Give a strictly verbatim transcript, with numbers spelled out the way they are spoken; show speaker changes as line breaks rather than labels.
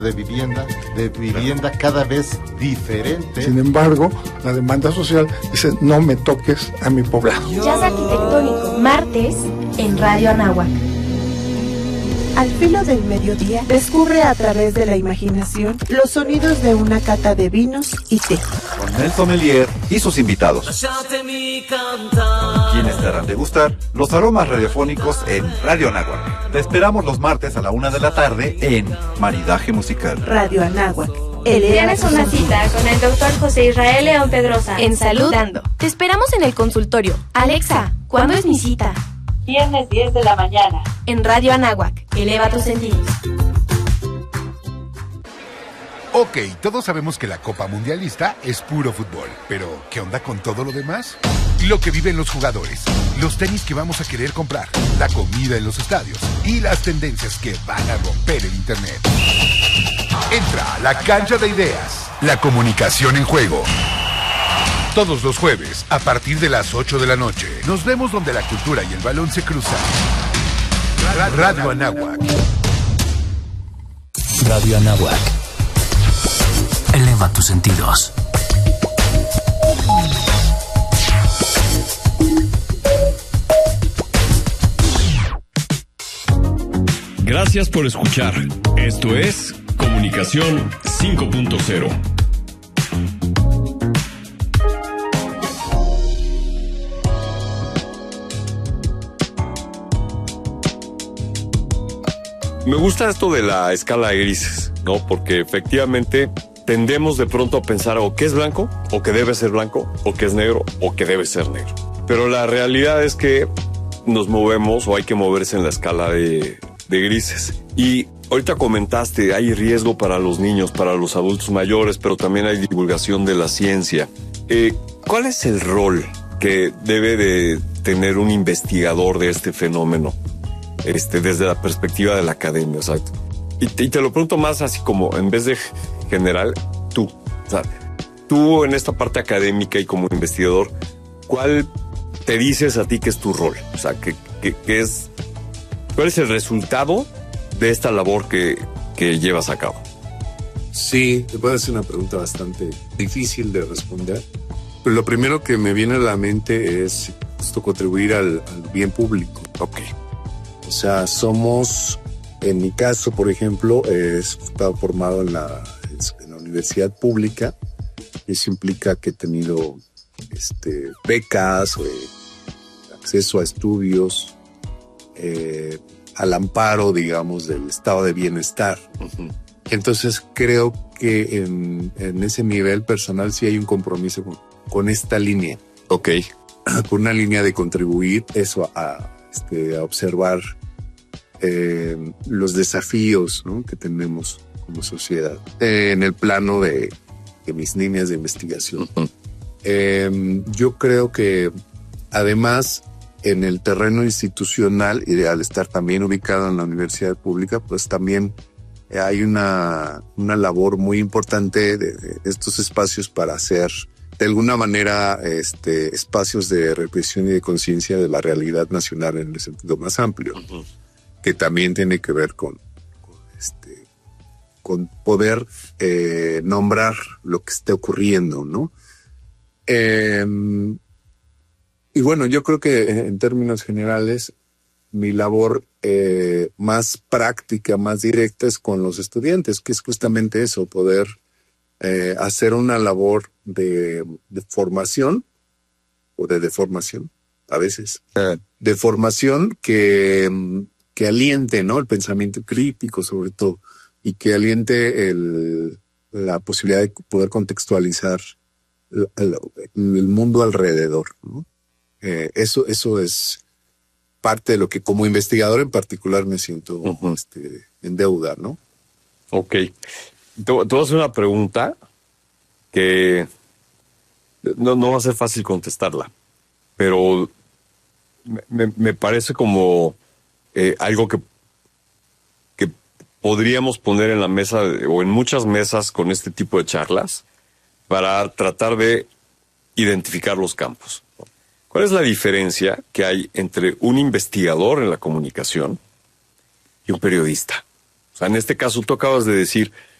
de vivienda, de vivienda cada vez diferente.
Sin embargo, la demanda social dice, no me toques a mi poblado.
Jazz arquitectónico, martes, en Radio Anáhuac.
Al filo del mediodía, descubre a través de la imaginación los sonidos de una cata de vinos y té.
Con el sommelier y sus invitados, quienes te harán degustar los aromas radiofónicos en Radio Anáhuac. Te esperamos los martes a la una de la tarde en Maridaje Musical.
Radio Anáhuac.
Tienes una cita con el doctor José Israel León Pedrosa en Salud Dando. Te esperamos en el consultorio. Alexa, ¿cuándo es mi cita?
Viernes diez de la mañana.
En Radio Anáhuac. Eleva tus sentidos.
Ok, todos sabemos que la Copa Mundialista es puro fútbol, pero ¿qué onda con todo lo demás? Lo que viven los jugadores, los tenis que vamos a querer comprar, la comida en los estadios y las tendencias que van a romper el internet. Entra a la cancha de ideas, la comunicación en juego. Todos los jueves, a partir de las ocho de la noche, nos vemos donde la cultura y el balón se cruzan. Radio Anáhuac.
Radio Anáhuac. Eleva tus sentidos.
Gracias por escuchar. Esto es Comunicación cinco punto cero. Me gusta esto de la escala de grises, ¿no? Porque efectivamente tendemos de pronto a pensar o que es blanco, o que debe ser blanco, o que es negro, o que debe ser negro. Pero la realidad es que nos movemos o hay que moverse en la escala de, de grises. Y ahorita comentaste, hay riesgo para los niños, para los adultos mayores, pero también hay divulgación de la ciencia. Eh, ¿Cuál es el rol que debe de tener un investigador de este fenómeno? Este, desde la perspectiva de la academia, exacto. Y te, y te lo pregunto más así como, en vez de general, tú. O sea, tú en esta parte académica y como investigador, ¿cuál te dices a ti que es tu rol? O sea, que, que, que es, ¿cuál es el resultado de esta labor que, que llevas a cabo?
Sí, te puedo hacer una pregunta bastante difícil de responder. Pero lo primero que me viene a la mente es esto, contribuir al, al bien público.
Ok.
O sea, somos, en mi caso, por ejemplo, he estado formado en la, en la universidad pública. Eso implica que he tenido este, becas, eh, acceso a estudios, eh, al amparo, digamos, del estado de bienestar. Uh-huh. Entonces, creo que en, en ese nivel personal sí hay un compromiso con, con esta línea.
Ok.
Con una línea de contribuir eso a, este, a observar Eh, los desafíos, ¿no?, que tenemos como sociedad eh, en el plano de, de mis líneas de investigación. Uh-huh. eh, yo creo que además en el terreno institucional y al estar también ubicado en la universidad pública, pues también hay una, una labor muy importante de, de estos espacios para hacer de alguna manera este, espacios de reflexión y de conciencia de la realidad nacional en el sentido más amplio. Uh-huh. Que también tiene que ver con, con, este, con poder eh, nombrar lo que esté ocurriendo, ¿no? Eh, y bueno, yo creo que en términos generales, mi labor eh, más práctica, más directa es con los estudiantes, que es justamente eso, poder eh, hacer una labor de, de formación o de deformación, a veces, uh. de formación que... que aliente, ¿no?, el pensamiento crítico sobre todo, y que aliente el, la posibilidad de poder contextualizar el, el, el mundo alrededor, ¿no? Eh, eso, eso es parte de lo que como investigador en particular me siento uh-huh. este, en deuda, ¿no?
Ok. Te, te voy a hacer una pregunta que no, no va a ser fácil contestarla, pero me, me parece como... Eh, algo que, que podríamos poner en la mesa de, o en muchas mesas con este tipo de charlas para tratar de identificar los campos. ¿Cuál es la diferencia que hay entre un investigador en la comunicación y un periodista? O sea, en este caso tú acabas de decir,